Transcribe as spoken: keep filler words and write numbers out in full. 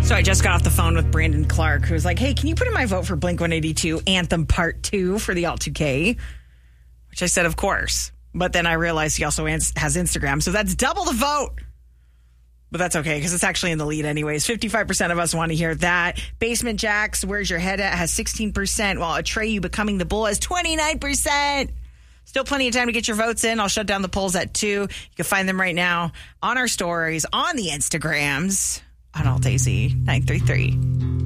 So I just got off the phone with Brandon Clark, who was like, hey, can you put in my vote for Blink one eighty-two Anthem Part two for the Alt two K? Which I said, of course. But then I realized he also has Instagram, so that's double the vote. But that's okay, because it's actually in the lead anyways. fifty-five percent of us want to hear that. Basement Jacks, Where's Your Head At, has sixteen percent, while Atreyu Becoming the Bull has twenty-nine percent. Still plenty of time to get your votes in. I'll shut down the polls at two. You can find them right now on our stories, on the Instagrams, on Alt A Z nine three three.